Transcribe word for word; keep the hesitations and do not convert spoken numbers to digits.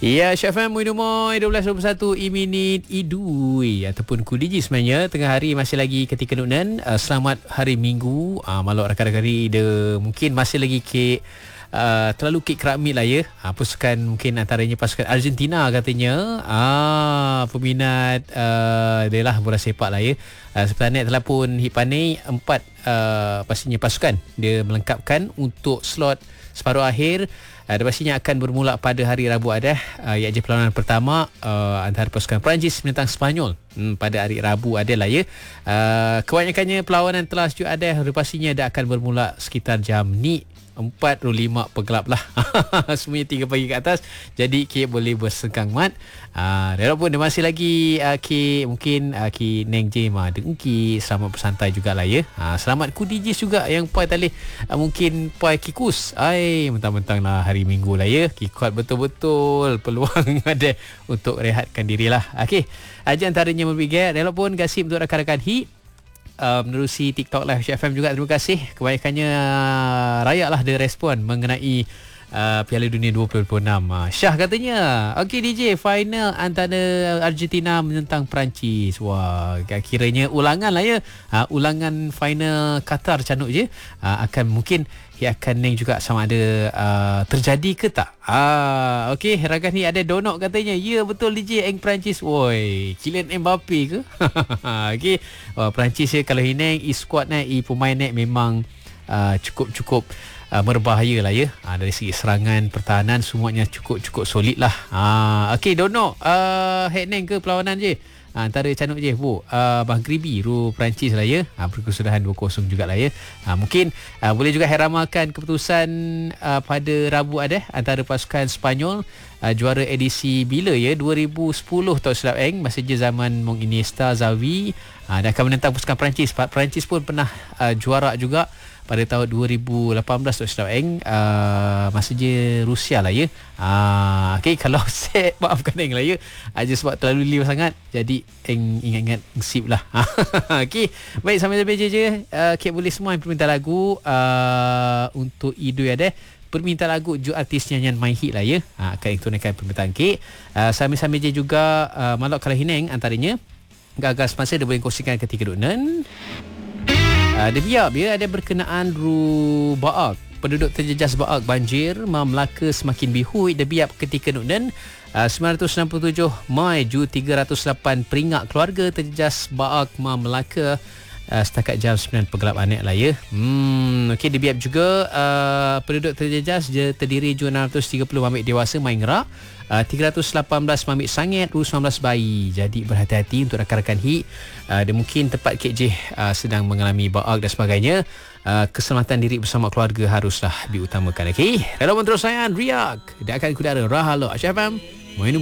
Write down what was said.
Ya, Syaf M, Muidumoy, dua belas dua puluh satu I minit Idui ataupun Kudiji sebenarnya. Tengah hari masih lagi ketika nunan. Uh, selamat hari Minggu. Uh, Maklum rakan-rakan dia mungkin masih lagi ke Uh, terlalu kek keramik lah ya. uh, Pasukan mungkin antaranya pasukan Argentina katanya. Ah, peminat uh, dia lah bola sepak lah ya. uh, Sebenarnya telah pun Hipane empat uh, pastinya pasukan dia melengkapkan untuk slot separuh akhir. Uh, dia pastinya akan bermula pada hari Rabu ada uh, iaitu perlawanan pertama uh, antara pasukan Perancis menentang Sepanyol. Hmm, pada hari Rabu ada lah ya. Uh, kebanyakannya perlawanan telah sejuk ada. Dia pastinya dia akan bermula sekitar jam ni empat puluh lima pegelap lah. Semuanya tiga pagi ke atas. Jadi K boleh bersengkang mat. uh, Walaupun dia masih lagi uh, K mungkin uh, K Neng J Ma dengki. Selamat bersantai jugalah ya. uh, Selamat ku D J juga yang puai talih uh, mungkin puai kikus. Ai, mentang-mentang lah hari Minggu lah ya. Kikuat betul-betul peluang ada untuk rehatkan dirilah. Okey, aja antaranya berbeza. Walaupun kasih untuk rakan-rakan H Uh, menerusi TikTok Live F M juga, terima kasih. Kebanyakannya uh, rakyat lah dia respon mengenai uh, Piala Dunia dua ribu dua puluh enam. uh, Syah katanya, okey D J, final antara Argentina menentang Perancis. Wah, kiranya ulangan lah ya. uh, Ulangan final Qatar canuk je. uh, Akan mungkin ia akan neng juga sama ada uh, terjadi ke tak. Ah, okey, rakan ni ada donok katanya. Ya betul D J, Eng Perancis. Woi, Kylian Mbappe ke? Okey, uh, Perancis ya kalau hineng i squad naik i pemain naik memang uh, cukup-cukup uh, berbahaya lah ya. Uh, dari segi serangan, pertahanan semuanya cukup-cukup solid lah. Ah, okey, donok uh, head neng ke perlawanan je. Ha, antara canuk je bu uh, Maghribi ru Perancis lah ya. ha, Berkesudahan dua kosong jugalah ya. ha, Mungkin uh, boleh juga heramalkan keputusan uh, pada Rabu ada antara pasukan Sepanyol, uh, juara edisi bila ya, dua ribu sepuluh tau silap eng, masa je zaman Mong Iniesta, Xavi. ha, Dan akan menentang pasukan Perancis. Perancis pun pernah uh, juara juga pada tahun dua ribu lapan belas tu silap eng, uh, masa je Rusia lah ya. uh, Okay, kalau set maafkan eng lah ya, aja sebab terlalu liur sangat, jadi eng ingat-ingat sip lah. Okay, baik, sampai sampai je je uh, Kek boleh semua yang permintaan lagu uh, untuk Idul ada permintaan lagu ju artis nyanyian My Hit lah ya. uh, Akan tunaikan permintaan Kek. uh, Sambil-sambil je juga uh, Malak kalau hineng antaranya gagal semasa dia boleh kongsikan ketika dunan. Uh, dia biar dia ada berkenaan ru Baak. Penduduk terjejas Baak banjir, Ma Melaka semakin bihui. Dia biar ketika nunan uh, sembilan ratus enam puluh tujuh Mai Ju tiga ratus lapan peringak keluarga terjejas Baak Ma Melaka. Uh, setakat jam sembilan pegelap anak lah ya. Hmm, okey, dia biar juga uh, penduduk terjejas dia terdiri Ju enam ratus tiga puluh mamik dewasa main ngerak. Uh, tiga ratus lapan belas mamik sangat, sembilan belas bayi. Jadi berhati-hati untuk rakan-rakan H I. Uh, dia mungkin tempat K J uh, sedang mengalami baak dan sebagainya. Uh, keselamatan diri bersama keluarga haruslah diutamakan. Okey, dalam terus saya Riak dia akan kudara Rahalo F M.